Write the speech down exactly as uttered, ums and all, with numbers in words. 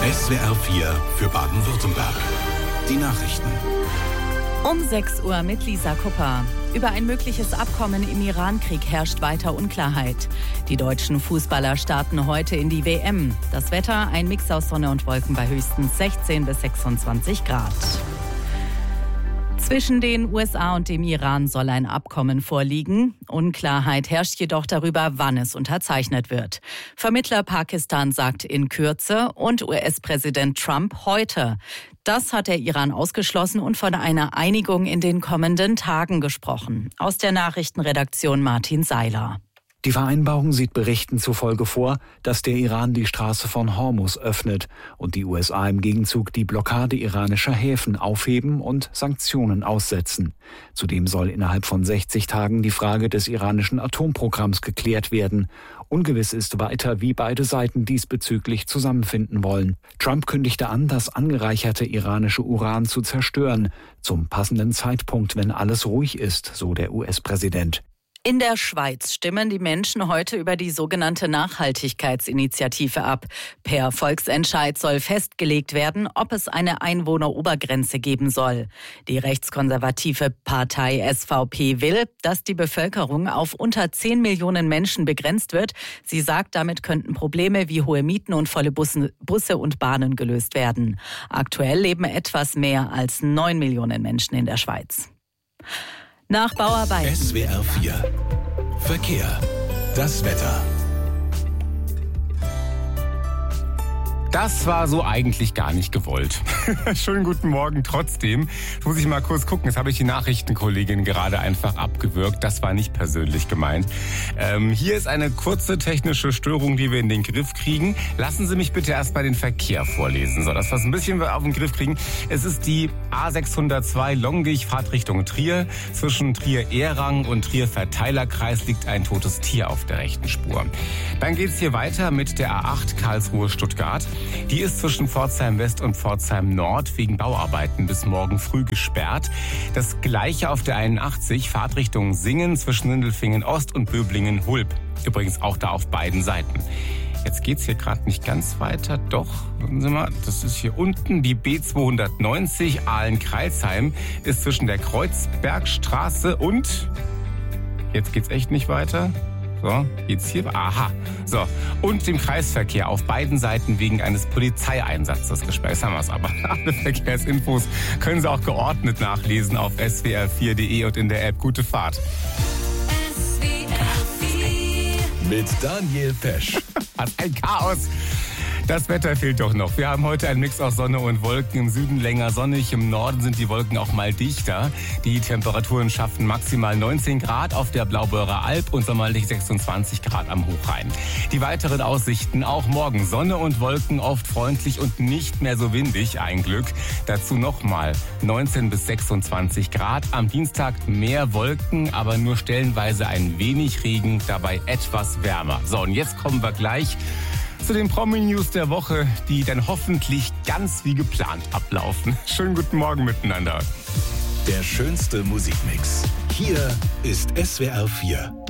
S W R vier für Baden-Württemberg. Die Nachrichten. Um sechs Uhr mit Lisa Kupper. Über ein mögliches Abkommen im Iran-Krieg herrscht weiter Unklarheit. Die deutschen Fußballer starten heute in die W M. Das Wetter, ein Mix aus Sonne und Wolken bei höchstens sechzehn bis sechsundzwanzig Grad. Zwischen den U S A und dem Iran soll ein Abkommen vorliegen. Unklarheit herrscht jedoch darüber, wann es unterzeichnet wird. Vermittler Pakistan sagt in Kürze und U S-Präsident Trump heute. Das hat der Iran ausgeschlossen und von einer Einigung in den kommenden Tagen gesprochen. Aus der Nachrichtenredaktion Martin Seiler. Die Vereinbarung sieht Berichten zufolge vor, dass der Iran die Straße von Hormuz öffnet und die U S A im Gegenzug die Blockade iranischer Häfen aufheben und Sanktionen aussetzen. Zudem soll innerhalb von sechzig Tagen die Frage des iranischen Atomprogramms geklärt werden. Ungewiss ist weiter, wie beide Seiten diesbezüglich zusammenfinden wollen. Trump kündigte an, das angereicherte iranische Uran zu zerstören, zum passenden Zeitpunkt, wenn alles ruhig ist, so der U S-Präsident. In der Schweiz stimmen die Menschen heute über die sogenannte Nachhaltigkeitsinitiative ab. Per Volksentscheid soll festgelegt werden, ob es eine Einwohnerobergrenze geben soll. Die rechtskonservative Partei S V P will, dass die Bevölkerung auf unter zehn Millionen Menschen begrenzt wird. Sie sagt, damit könnten Probleme wie hohe Mieten und volle Busse, Busse und Bahnen gelöst werden. Aktuell leben etwas mehr als neun Millionen Menschen in der Schweiz. Nach Bauarbeiten. S W R vier. Verkehr. Das Wetter. Das war so eigentlich gar nicht gewollt. Schönen guten Morgen trotzdem. Jetzt muss ich mal kurz gucken. Jetzt habe ich die Nachrichtenkollegin gerade einfach abgewürgt. Das war nicht persönlich gemeint. Ähm, hier ist eine kurze technische Störung, die wir in den Griff kriegen. Lassen Sie mich bitte erst mal den Verkehr vorlesen. So, dass wir es ein bisschen auf den Griff kriegen. Es ist die A sechshundertzwei Longich, Fahrtrichtung Trier. Zwischen Trier-Ehrang und Trier-Verteilerkreis liegt ein totes Tier auf der rechten Spur. Dann geht es hier weiter mit der A acht Karlsruhe-Stuttgart. Die ist zwischen Pforzheim West und Pforzheim Nord wegen Bauarbeiten bis morgen früh gesperrt. Das gleiche auf der einundachtzig, Fahrtrichtung Singen zwischen Sindelfingen Ost und Böblingen Hulb. Übrigens auch da auf beiden Seiten. Jetzt geht's hier gerade nicht ganz weiter. Doch, warten Sie mal, das ist hier unten die B zweihundertneunzig Ahlen-Kreilsheim. Ist zwischen der Kreuzbergstraße und... Jetzt geht's echt nicht weiter. So, geht's hier? Aha. So, und dem Kreisverkehr auf beiden Seiten wegen eines Polizeieinsatzes gesperrt. Jetzt haben wir es aber. Alle Verkehrsinfos können Sie auch geordnet nachlesen auf S W R vier punkt de und in der App. Gute Fahrt. S W R vier. Mit Daniel Pesch. Was ein Chaos. Das Wetter fehlt doch noch. Wir haben heute einen Mix aus Sonne und Wolken. Im Süden länger sonnig, im Norden sind die Wolken auch mal dichter. Die Temperaturen schaffen maximal neunzehn Grad auf der Blaubeurer Alb und sommerlich sechsundzwanzig Grad am Hochrhein. Die weiteren Aussichten auch morgen. Sonne und Wolken, oft freundlich und nicht mehr so windig, ein Glück. Dazu nochmal neunzehn bis sechsundzwanzig Grad. Am Dienstag mehr Wolken, aber nur stellenweise ein wenig Regen, dabei etwas wärmer. So, und jetzt kommen wir gleich zu den Promi-News der Woche, die dann hoffentlich ganz wie geplant ablaufen. Schönen guten Morgen miteinander. Der schönste Musikmix. Hier ist S W R vier.